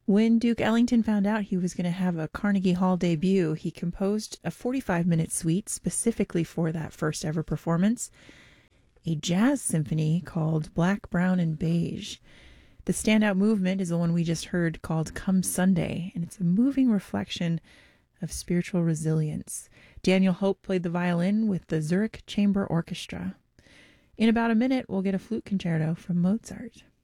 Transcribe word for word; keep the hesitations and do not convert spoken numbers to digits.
When Duke Ellington found out he was going to have a Carnegie Hall debut, he composed a forty-five minute suite specifically for that first ever performance, a jazz symphony called Black, Brown, and Beige. The standout movement is the one we just heard called Come Sunday, and it's a moving reflection of spiritual resilience. Daniel Hope played the violin with the Zurich Chamber Orchestra. In about a minute, we'll get a flute concerto from Mozart.